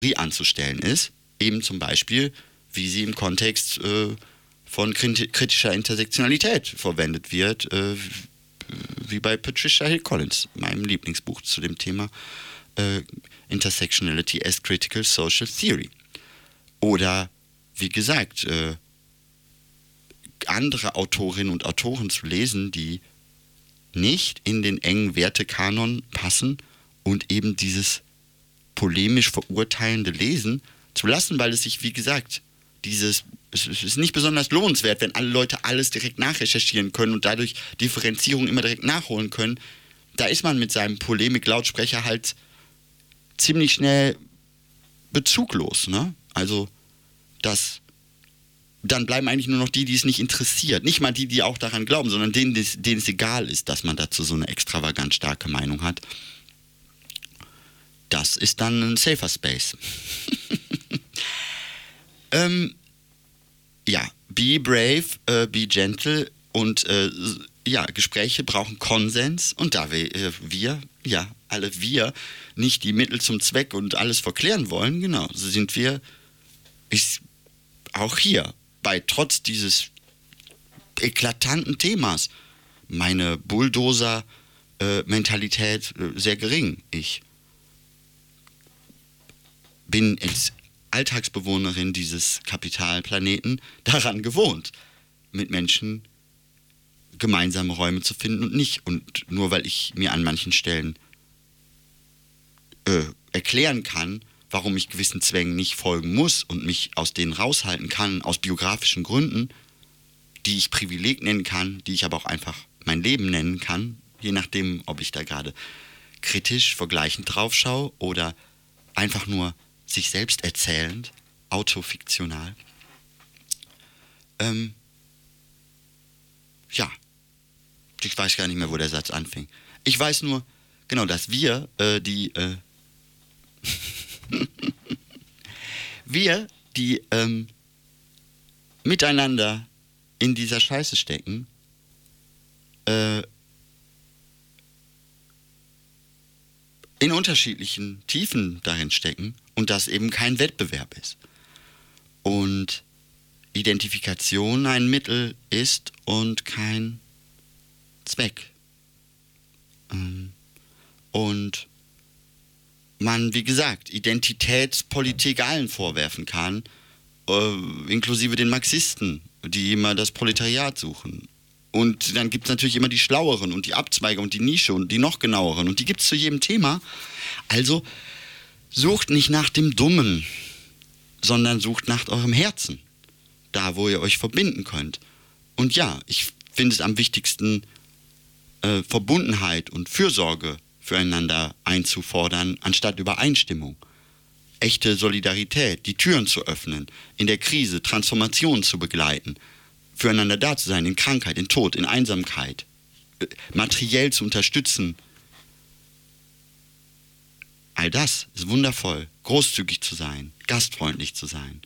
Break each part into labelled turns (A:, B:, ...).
A: anzustellen ist. Eben zum Beispiel, wie sie im Kontext von kritischer Intersektionalität verwendet wird, wie bei Patricia Hill Collins, meinem Lieblingsbuch zu dem Thema Intersectionality as Critical Social Theory. Oder, wie gesagt, andere Autorinnen und Autoren zu lesen, die nicht in den engen Wertekanon passen und eben dieses polemisch verurteilende Lesen zu lassen, weil es sich, wie gesagt, es ist nicht besonders lohnenswert, wenn alle Leute alles direkt nachrecherchieren können und dadurch Differenzierung immer direkt nachholen können. Da ist man mit seinem Polemik-Lautsprecher halt ziemlich schnell bezuglos, ne? Also dann bleiben eigentlich nur noch die es nicht interessiert. Nicht mal die auch daran glauben, sondern denen es egal ist, dass man dazu so eine extravagant starke Meinung hat. Das ist dann ein safer Space. Ja, be brave, be gentle und Gespräche brauchen Konsens und da alle wir nicht die Mittel zum Zweck und alles verklären wollen, genau, so sind wir auch hier trotz dieses eklatanten Themas meine Bulldozer-Mentalität sehr gering. Ich bin als Alltagsbewohnerin dieses Kapitalplaneten daran gewohnt, mit Menschen gemeinsame Räume zu finden und nicht. Und nur weil ich mir an manchen Stellen erklären kann, warum ich gewissen Zwängen nicht folgen muss und mich aus denen raushalten kann, aus biografischen Gründen, die ich Privileg nennen kann, die ich aber auch einfach mein Leben nennen kann, je nachdem, ob ich da gerade kritisch, vergleichend drauf schaue oder einfach nur sich selbst erzählend, autofiktional. Ich weiß gar nicht mehr, wo der Satz anfing. Ich weiß nur, genau, dass wir, die miteinander in dieser Scheiße stecken, in unterschiedlichen Tiefen darin stecken und das eben kein Wettbewerb ist. Und Identifikation ein Mittel ist und kein Zweck. Und man, wie gesagt, Identitätspolitik allen vorwerfen kann, inklusive den Marxisten, die immer das Proletariat suchen. Und dann gibt es natürlich immer die Schlaueren und die Abzweige und die Nische und die noch genaueren. Und die gibt es zu jedem Thema. Also sucht nicht nach dem Dummen, sondern sucht nach eurem Herzen. Da, wo ihr euch verbinden könnt. Und ja, ich finde es am wichtigsten, Verbundenheit und Fürsorge füreinander einzufordern, anstatt Übereinstimmung. Echte Solidarität, die Türen zu öffnen, in der Krise Transformationen zu begleiten, füreinander da zu sein, in Krankheit, in Tod, in Einsamkeit, materiell zu unterstützen. All das ist wundervoll, großzügig zu sein, gastfreundlich zu sein.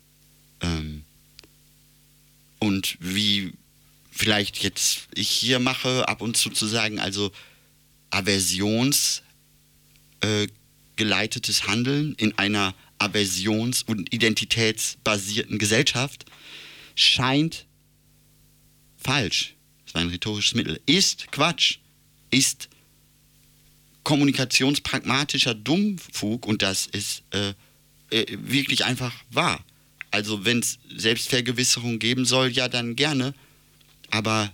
A: Und wie vielleicht jetzt ich hier mache, ab und zu sagen, also aversionsgeleitetes Handeln in einer aversions- und identitätsbasierten Gesellschaft scheint falsch. Das war ein rhetorisches Mittel. Ist Quatsch. Ist kommunikationspragmatischer Dummfug und das ist wirklich einfach wahr. Also wenn es Selbstvergewisserung geben soll, ja dann gerne. Aber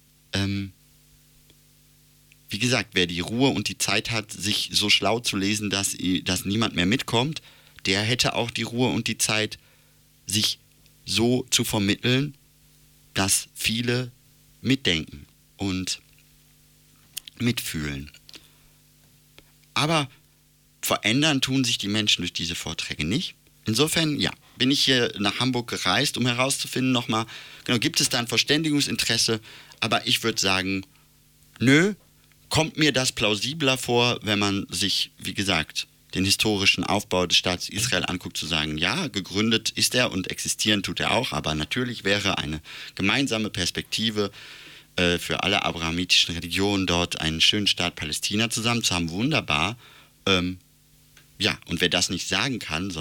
A: wie gesagt, wer die Ruhe und die Zeit hat, sich so schlau zu lesen, dass niemand mehr mitkommt, der hätte auch die Ruhe und die Zeit, sich so zu vermitteln, dass viele mitdenken und mitfühlen. Aber verändern tun sich die Menschen durch diese Vorträge nicht. Insofern, ja, bin ich hier nach Hamburg gereist, um herauszufinden nochmal, genau, gibt es da ein Verständigungsinteresse? Aber ich würde sagen, nö, kommt mir das plausibler vor, wenn man sich, wie gesagt, den historischen Aufbau des Staates Israel anguckt, zu sagen, ja, gegründet ist er und existieren tut er auch, aber natürlich wäre eine gemeinsame Perspektive für alle abrahamitischen Religionen dort einen schönen Staat Palästina zusammen zu haben, wunderbar. Ja, und wer das nicht sagen kann, sondern